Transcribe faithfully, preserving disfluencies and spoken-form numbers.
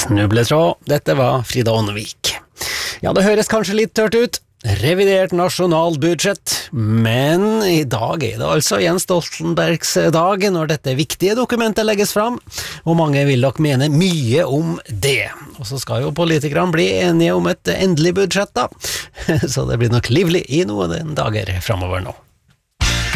snubletråd. Dette var Frida Ånnevik. Ja, det høres kanskje litt tørt ut. Revidert nasjonalbudsjett, men i dag er det altså Jens Stoltenbergs dag når dette viktige dokumentet legges fram, og mange vil nok mene mye om det. Og så skal jo politikerne bli enige om et endelig budsjett da, så det blir nok livlig i noen dager fremover nå.